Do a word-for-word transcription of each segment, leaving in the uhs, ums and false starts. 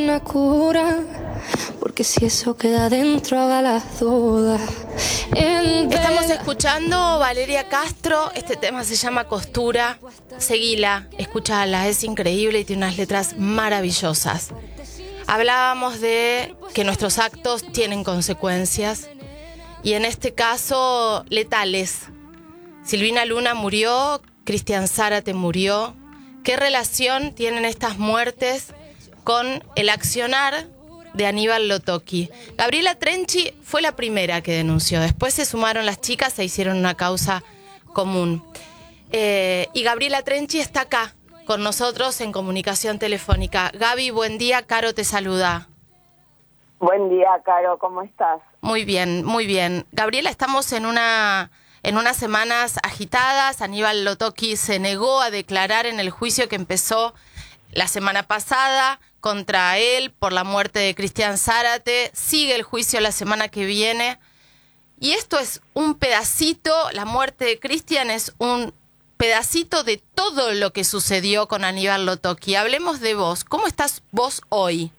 Una cura, porque si eso queda dentro haga las dudas. Estamos escuchando Valeria Castro, este tema se llama Costura. Seguila, escúchala, es increíble y tiene unas letras maravillosas. Hablábamos de que nuestros actos tienen consecuencias y en este caso letales. Silvina Luna murió, Cristian Zárate murió. ¿Qué relación tienen estas muertes con el accionar de Aníbal Lotoki? Gabriela Trenchi fue la primera que denunció. Después se sumaron las chicas e hicieron una causa común. Eh, y Gabriela Trenchi está acá con nosotros en comunicación telefónica. Gaby, buen día. Caro te saluda. Buen día, Caro. ¿Cómo estás? Muy bien, muy bien. Gabriela, estamos en una... En unas semanas agitadas. Aníbal Lotoki se negó a declarar en el juicio que empezó la semana pasada contra él por la muerte de Cristian Zárate. Sigue el juicio la semana que viene. Y esto es un pedacito, la muerte de Cristian es un pedacito de todo lo que sucedió con Aníbal Lotoki. Hablemos de vos. ¿Cómo estás vos hoy?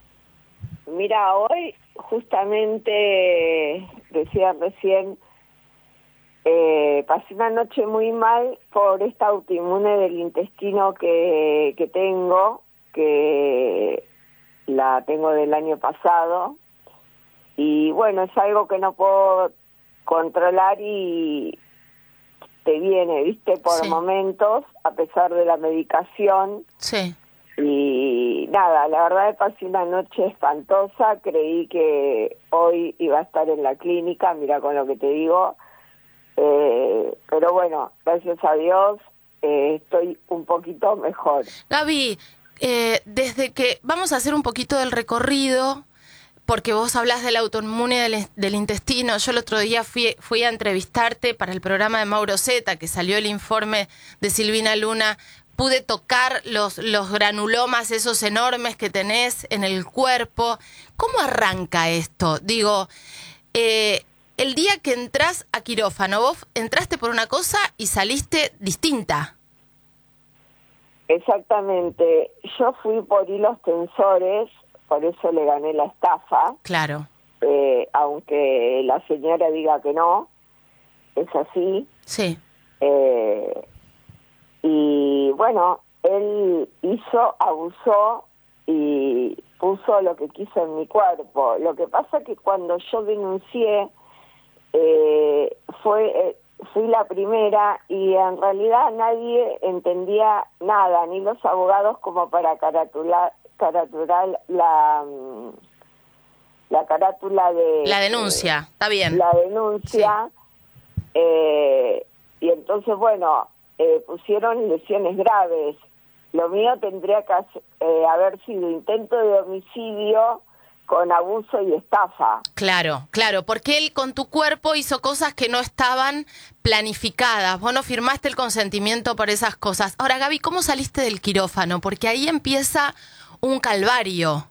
Mira, hoy justamente, decía recién, Eh, pasé una noche muy mal por esta autoinmune del intestino que, que tengo, que la tengo del año pasado, y bueno, es algo que no puedo controlar y te viene, viste, por sí. momentos, a pesar de la medicación. Sí. Y nada, la verdad me pasé una noche espantosa, creí que hoy iba a estar en la clínica, mira con lo que te digo. Eh, pero bueno, gracias a Dios eh, estoy un poquito mejor. Gaby, eh, desde que vamos a hacer un poquito del recorrido, porque vos hablas de la autoinmune del, del intestino. Yo el otro día fui, fui a entrevistarte para el programa de Mauro Zeta, que salió el informe de Silvina Luna. Pude tocar los, los granulomas, esos enormes que tenés en el cuerpo. ¿Cómo arranca esto? Digo, eh, el día que entras a quirófano, vos entraste por una cosa y saliste distinta. Exactamente. Yo fui por hilos tensores, por eso le gané la estafa. Claro. Eh, aunque la señora diga que no, es así. Sí. Eh, y bueno, él hizo, abusó y puso lo que quiso en mi cuerpo. Lo que pasa es que cuando yo denuncié, Eh, fue eh, fui la primera y en realidad nadie entendía nada, ni los abogados, como para caratular, caratular la la carátula de la denuncia, eh, está bien, la denuncia. Sí. eh, y entonces bueno, eh, pusieron lesiones graves. Lo mío tendría que eh, haber sido intento de homicidio con abuso y estafa. Claro, claro, porque él con tu cuerpo hizo cosas que no estaban planificadas. Vos no firmaste el consentimiento por esas cosas. Ahora, Gaby, ¿cómo saliste del quirófano? Porque ahí empieza un calvario.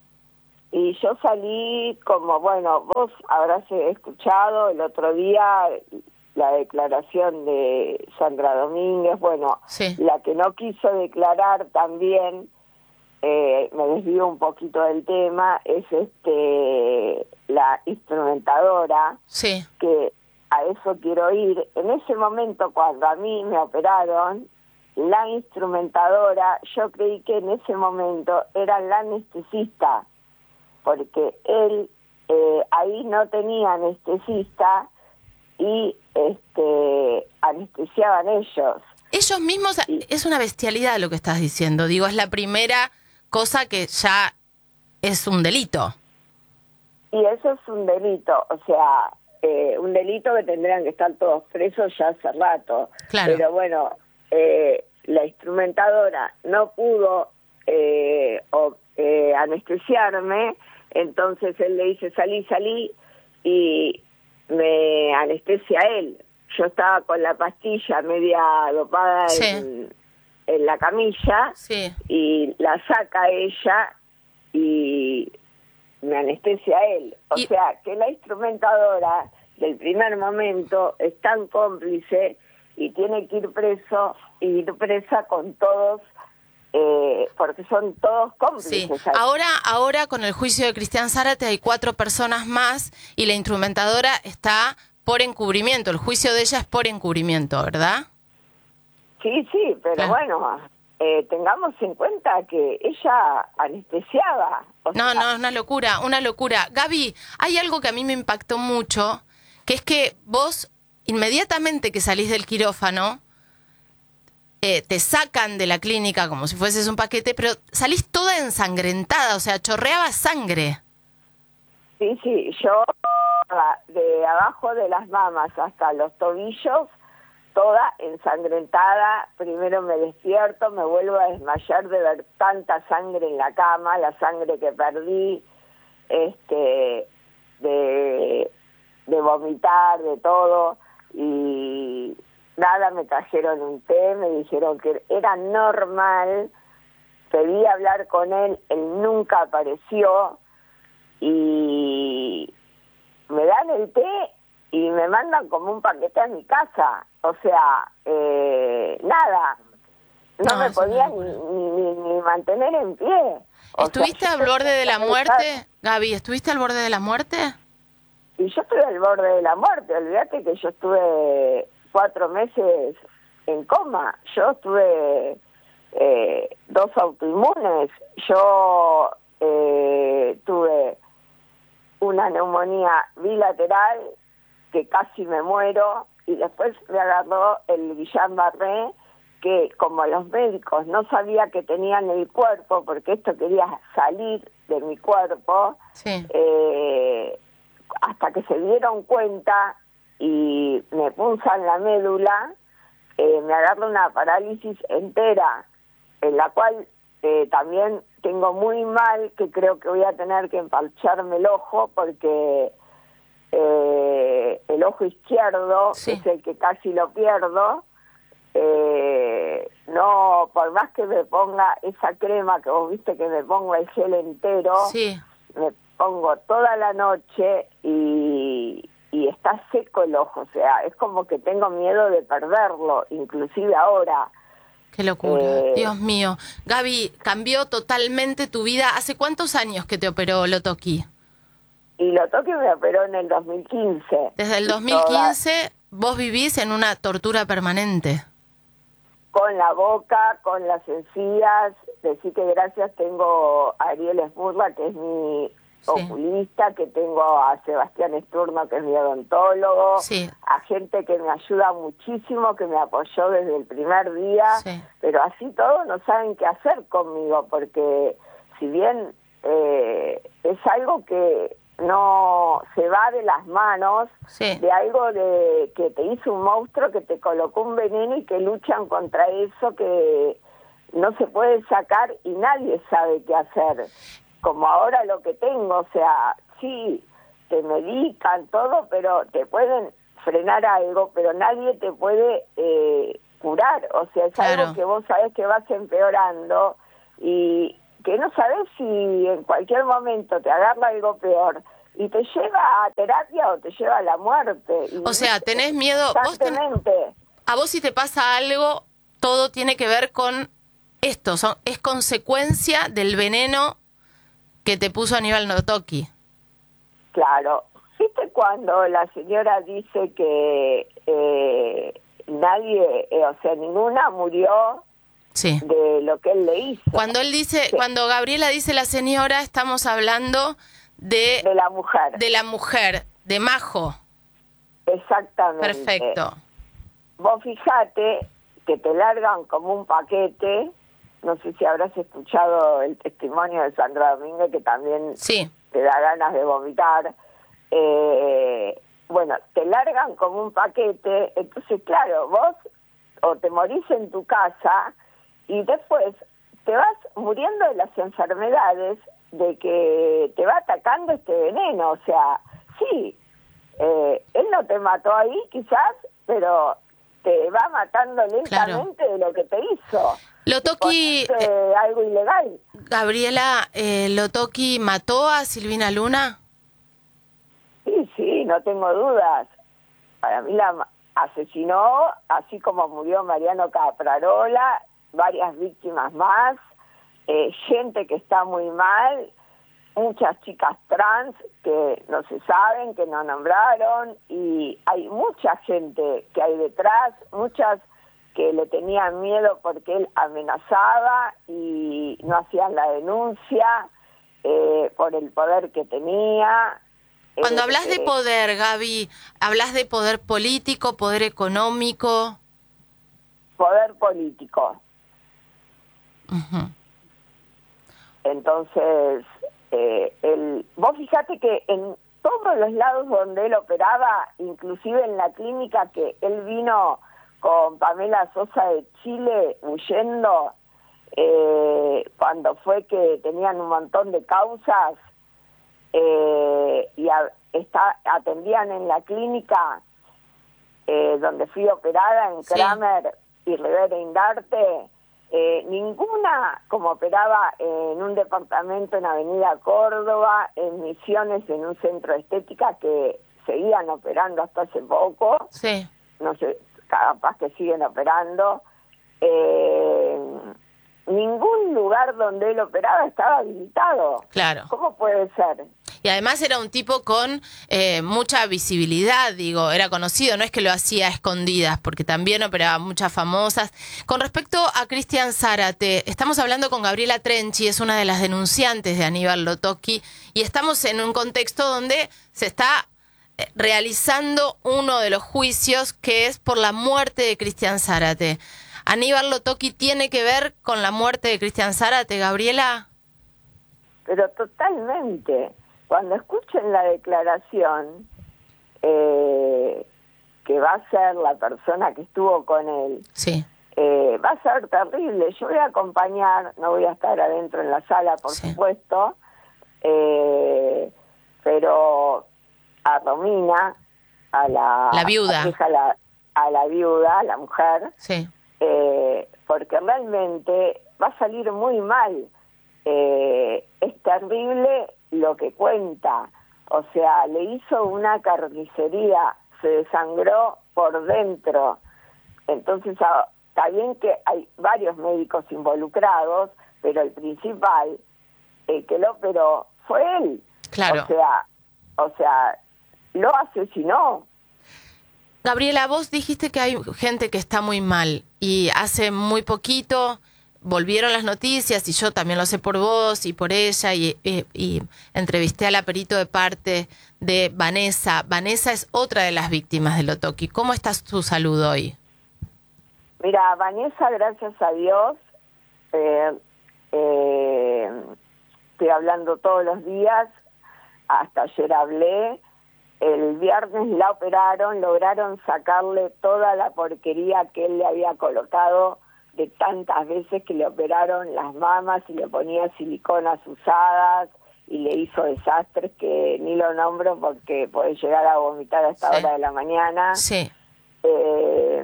Y yo salí como, bueno, vos habrás escuchado el otro día la declaración de Sandra Domínguez, bueno, sí. La que no quiso declarar también, Eh, me desvío un poquito del tema, es este la instrumentadora, sí. que a eso quiero ir. En ese momento, cuando a mí me operaron, la instrumentadora, yo creí que en ese momento era la anestesista, porque él eh, ahí no tenía anestesista y este anestesiaban ellos. Ellos mismos, y, es una bestialidad lo que estás diciendo, digo, es la primera cosa que ya es un delito. Y eso es un delito, o sea, eh, un delito que tendrían que estar todos presos ya hace rato. Claro. Pero bueno, eh, la instrumentadora no pudo eh, o, eh, anestesiarme, entonces él le dice salí, salí, y me anestesia él. Yo estaba con la pastilla media dopada sí. en, en la camilla, sí. y la saca ella y me anestesia él. O y... sea, que la instrumentadora del primer momento es tan cómplice y tiene que ir preso, y ir presa con todos eh, porque son todos cómplices. Sí. Ahora, ahora con el juicio de Cristian Zárate hay cuatro personas más y la instrumentadora está por encubrimiento. El juicio de ella es por encubrimiento, ¿verdad? Sí, sí, pero Claro. bueno, eh, tengamos en cuenta que ella anestesiaba. O No, sea, no, es una locura, una locura. Gaby, hay algo que a mí me impactó mucho, que es que vos, inmediatamente que salís del quirófano, eh, te sacan de la clínica como si fueses un paquete, pero salís toda ensangrentada, o sea, chorreaba sangre. Sí, sí, yo de abajo de las mamas hasta los tobillos, toda ensangrentada. Primero me despierto, me vuelvo a desmayar de ver tanta sangre en la cama, la sangre que perdí, este, de, de vomitar, de todo, y nada, me trajeron un té, me dijeron que era normal, pedí hablar con él, él nunca apareció, y me dan el té y me mandan como un paquete a mi casa. O sea, eh, nada, no, No, me es una podía ni, locura. ni, ni, ni mantener en pie. O ¿Estuviste sea, al yo borde de la estaba muerte, Gaby? ¿Estuviste al borde de la muerte? Y yo estuve al borde de la muerte. Olvídate que yo estuve cuatro meses en coma. Yo estuve eh, dos autoinmunes. Yo eh, tuve una neumonía bilateral que casi me muero, y después me agarró el Guillain-Barré, que como los médicos no sabía que tenía en el cuerpo, porque esto quería salir de mi cuerpo, Sí. eh, hasta que se dieron cuenta y me punzan la médula, eh, me agarra una parálisis entera, en la cual eh, también tengo muy mal, que creo que voy a tener que empalcharme el ojo, porque eh, el ojo izquierdo Sí. es el que casi lo pierdo. Eh, no, por más que me ponga esa crema que vos viste que me pongo el gel entero, Sí. me pongo toda la noche y, y está seco el ojo, o sea, es como que tengo miedo de perderlo, inclusive ahora. Qué locura, Eh, Dios mío. Gaby, cambió totalmente tu vida. ¿Hace cuántos años que te operó Lotoki? Y lo toque me operó en el dos mil quince. Desde el Y dos mil quince vos vivís en una tortura permanente. con la boca, con las encías. Decir que gracias tengo a Ariel Esmurla, que es mi Sí. oculista, que tengo a Sebastián Esturno, que es mi odontólogo, Sí. a gente que me ayuda muchísimo, que me apoyó desde el primer día, Sí. pero así todo no saben qué hacer conmigo, porque si bien eh, es algo que no se va de las manos, Sí. de algo de que te hizo un monstruo, que te colocó un veneno y que luchan contra eso, que no se puede sacar y nadie sabe qué hacer. Como ahora lo que tengo, o sea, sí, te medican todo, pero te pueden frenar algo, pero nadie te puede eh, curar. O sea, es Claro. algo que vos sabés que vas empeorando y que no sabés si en cualquier momento te agarra algo peor y te lleva a terapia o te lleva a la muerte. Y O sea, tenés miedo. Vos ten- constantemente. a vos si te pasa algo, todo tiene que ver con esto. Son, es consecuencia del veneno que te puso Aníbal Lotoki. Claro. ¿Viste cuando la señora dice que eh, nadie, eh, o sea, ninguna murió Sí. de lo que él le hizo? Cuando él dice, Sí. cuando Gabriela dice la señora, estamos hablando de, De la mujer. de la mujer, de Majo. Exactamente. Perfecto. Vos fijate que te largan como un paquete. No sé si habrás escuchado el testimonio de Sandra Domínguez, que también Sí. te da ganas de vomitar. Eh, bueno, te largan como un paquete, entonces claro, vos o te morís en tu casa y después te vas muriendo de las enfermedades de que te va atacando este veneno. O sea, sí, eh, él no te mató ahí quizás, pero te va matando lentamente de lo que te hizo. Lotoki, Ponerte eh, algo ilegal. Gabriela, eh, Lotoki mató a Silvina Luna. Sí, sí, no tengo dudas. Para mí la ma- asesinó, así como murió Mariano Caprarola, varias víctimas más, eh, gente que está muy mal, muchas chicas trans que no se saben, que no nombraron, y hay mucha gente que hay detrás, muchas que le tenían miedo porque él amenazaba y no hacían la denuncia eh, por el poder que tenía. Cuando eh, hablas eh, de poder, Gaby, ¿hablas de poder político, poder económico? Poder político. Uh-huh. Entonces, eh, el, vos fíjate que en todos los lados donde él operaba, inclusive en la clínica que él vino con Pamela Sosa de Chile huyendo, eh, cuando fue que tenían un montón de causas eh, y a, está, atendían en la clínica eh, donde fui operada en Kramer sí. y Rivera Indarte, eh, ninguna como operaba en un departamento en Avenida Córdoba, en Misiones, en un centro de estética que seguían operando hasta hace poco, sí. no sé, capaz que siguen operando, eh, ningún lugar donde él operaba estaba habilitado. Claro. ¿Cómo puede ser? Y además era un tipo con eh, mucha visibilidad, digo, era conocido, no es que lo hacía a escondidas, porque también operaba muchas famosas. Con respecto a Cristian Zárate, estamos hablando con Gabriela Trenchi, es una de las denunciantes de Aníbal Lotocki, y estamos en un contexto donde se está realizando uno de los juicios que es por la muerte de Cristian Zárate. ¿Aníbal Lotocki tiene que ver con la muerte de Cristian Zárate, Gabriela? Pero totalmente. Cuando escuchen la declaración eh, que va a ser la persona que estuvo con él, sí. eh, va a ser terrible. Yo voy a acompañar, no voy a estar adentro en la sala, por sí. supuesto, eh, pero a Romina, a la, la viuda, a la, a la viuda, a la mujer, sí. eh, porque realmente va a salir muy mal. Eh, es terrible lo que cuenta, o sea, le hizo una carnicería, se desangró por dentro. Entonces está bien que hay varios médicos involucrados, pero el principal, el que lo operó, fue él. Claro. O sea, o sea, lo asesinó. Gabriela, vos dijiste que hay gente que está muy mal y hace muy poquito volvieron las noticias, y yo también lo sé por vos y por ella, y, y, y entrevisté a la perito de parte de Vanessa. Vanessa es otra de las víctimas de Lotocki. ¿Cómo está su salud hoy? Mira, Vanessa, gracias a Dios, eh, eh, estoy hablando todos los días, hasta ayer hablé, el viernes la operaron, lograron sacarle toda la porquería que él le había colocado de tantas veces que le operaron las mamas y le ponía siliconas usadas y le hizo desastres que ni lo nombro porque puede llegar a vomitar a esta sí. hora de la mañana. Sí. Eh,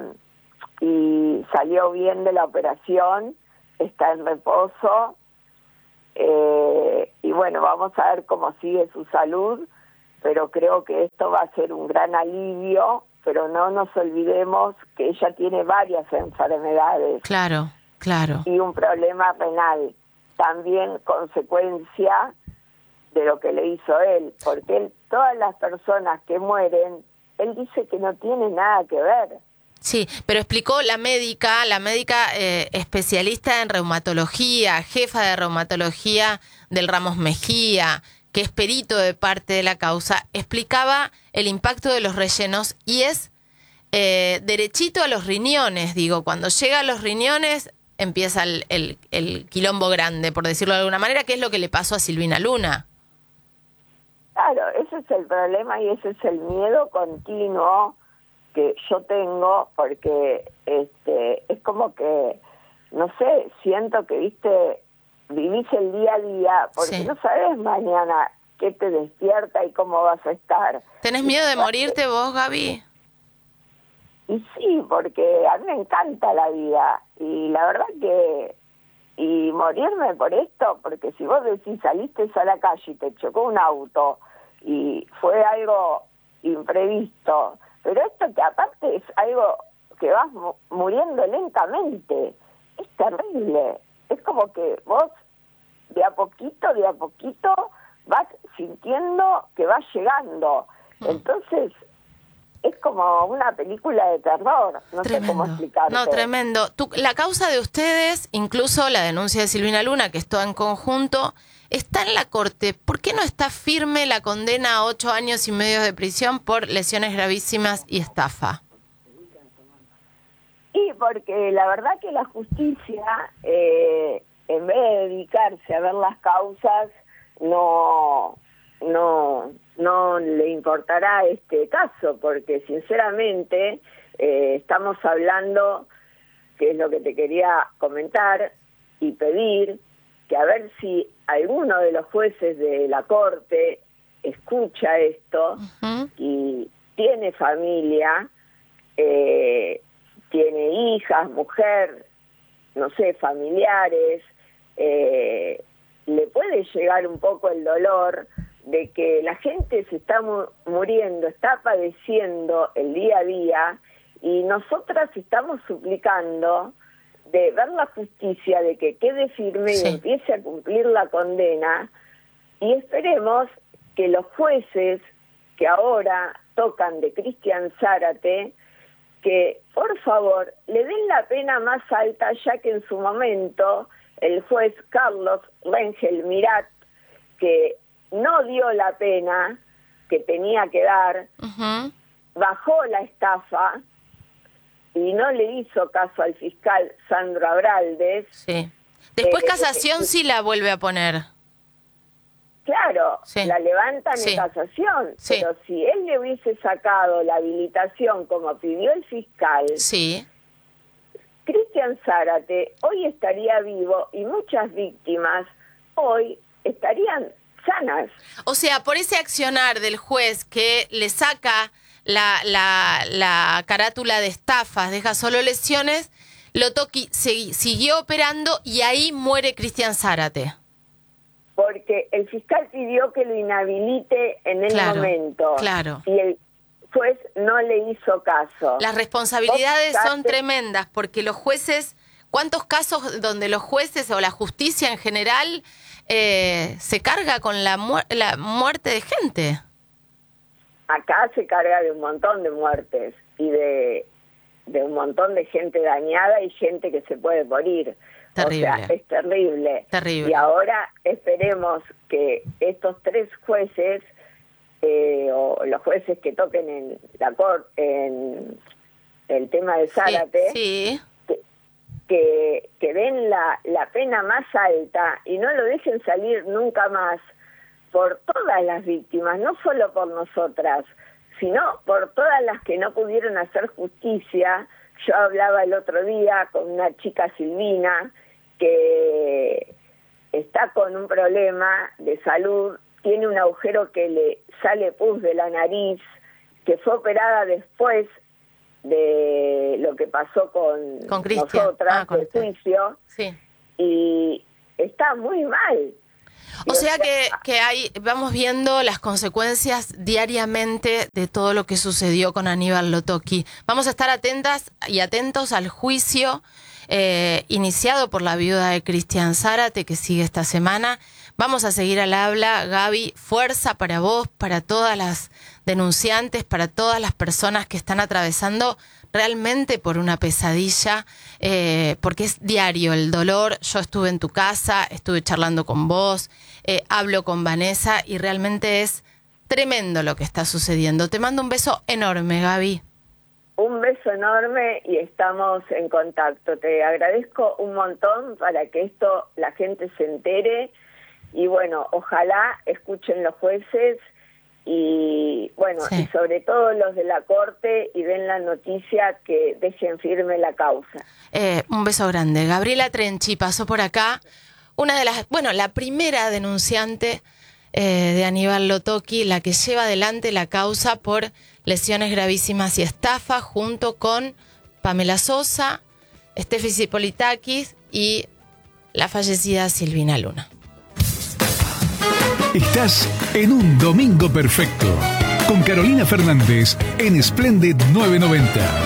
y salió bien de la operación, está en reposo, eh, y bueno, vamos a ver cómo sigue su salud, pero creo que esto va a ser un gran alivio. Pero no nos olvidemos que ella tiene varias enfermedades. Claro, claro. Y un problema renal, también consecuencia de lo que le hizo él, porque él, todas las personas que mueren, él dice que no tiene nada que ver. Sí, pero explicó la médica, la médica eh, especialista en reumatología, jefa de reumatología del Ramos Mejía, que es perito de parte de la causa, explicaba el impacto de los rellenos y es eh, derechito a los riñones. Digo, cuando llega a los riñones empieza el, el, el quilombo grande, por decirlo de alguna manera, que es lo que le pasó a Silvina Luna. Claro, ese es el problema y ese es el miedo continuo que yo tengo, porque este es como que, no sé, siento que, viste, vivís el día a día, porque sí. no sabes mañana qué te despierta y cómo vas a estar. ¿Tenés miedo de morirte vos, Gaby? Y sí, porque a mí me encanta la vida, y la verdad que, y morirme por esto, porque si vos decís, saliste a la calle y te chocó un auto, y fue algo imprevisto, pero esto que aparte es algo que vas muriendo lentamente, es terrible. Es como que vos de a poquito, de a poquito vas sintiendo que vas llegando. Entonces es como una película de terror, no tremendo. sé cómo explicarte. No, tremendo. Tu, la causa de ustedes, incluso la denuncia de Silvina Luna, que es toda en conjunto, está en la corte. ¿Por qué no está firme la condena a ocho años y medio de prisión por lesiones gravísimas y estafa? Y porque la verdad que la justicia, eh, en vez de dedicarse a ver las causas, no, no, no le importará este caso, porque sinceramente eh, estamos hablando, que es lo que te quería comentar y pedir, que a ver si alguno de los jueces de la corte escucha esto uh-huh. y tiene familia, eh, tiene hijas, mujer, no sé, familiares, eh, le puede llegar un poco el dolor de que la gente se está mu- muriendo, está padeciendo el día a día, y nosotras estamos suplicando de ver la justicia, de que quede firme sí. y empiece a cumplir la condena, y esperemos que los jueces que ahora tocan de Cristian Zárate, que por favor le den la pena más alta, ya que en su momento el juez Carlos Rengel Mirat, que no dio la pena que tenía que dar, uh-huh. bajó la estafa y no le hizo caso al fiscal Sandro Abraldes. Sí. Después eh, eh, casación eh, sí la vuelve a poner. Claro, sí. la levantan sí. en casación, sí. pero si él le hubiese sacado la habilitación como pidió el fiscal, sí. Cristian Zárate hoy estaría vivo y muchas víctimas hoy estarían sanas. O sea, por ese accionar del juez que le saca la, la, la carátula de estafas, deja solo lesiones, Lotoki se, siguió operando y ahí muere Cristian Zárate. Porque el fiscal pidió que lo inhabilite en el claro, momento. Claro. Y el juez no le hizo caso. Las responsabilidades son tremendas, porque los jueces, ¿cuántos casos donde los jueces o la justicia en general eh, se carga con la, mu- la muerte de gente? Acá se carga de un montón de muertes y de, de un montón de gente dañada y gente que se puede morir. Terrible. O sea, es terrible. Terrible. Y ahora esperemos que estos tres jueces, eh, o los jueces que toquen en la corte, en el tema de Zárate, sí, sí. Que, que, que den la, la pena más alta y no lo dejen salir nunca más por todas las víctimas, no solo por nosotras, sino por todas las que no pudieron hacer justicia. Yo hablaba el otro día con una chica, Silvina, que está con un problema de salud, tiene un agujero que le sale pus de la nariz, que fue operada después de lo que pasó con, con nosotras, ah, con el juicio, sí. y está muy mal. O sea que, que hay, vamos viendo las consecuencias diariamente de todo lo que sucedió con Aníbal Lotoki. Vamos a estar atentas y atentos al juicio eh, iniciado por la viuda de Cristian Zárate, que sigue esta semana. Vamos a seguir al habla. Gaby, fuerza para vos, para todas las denunciantes, para todas las personas que están atravesando realmente por una pesadilla, eh, porque es diario el dolor. Yo estuve en tu casa, estuve charlando con vos, eh, hablo con Vanessa y realmente es tremendo lo que está sucediendo. Te mando un beso enorme, Gaby. Un beso enorme y estamos en contacto. Te agradezco un montón para que esto la gente se entere y bueno, ojalá escuchen los jueces y bueno, sí. y sobre todo los de la corte y den la noticia, que dejen firme la causa. Eh, un beso grande. Gabriela Trenchi pasó por acá, una de las, bueno, la primera denunciante eh, de Aníbal Lotoki, la que lleva adelante la causa por lesiones gravísimas y estafa, junto con Pamela Sosa, Steffi Zipolitakis y la fallecida Silvina Luna. Estás en un domingo perfecto con Carolina Fernández en Splendid novecientos noventa.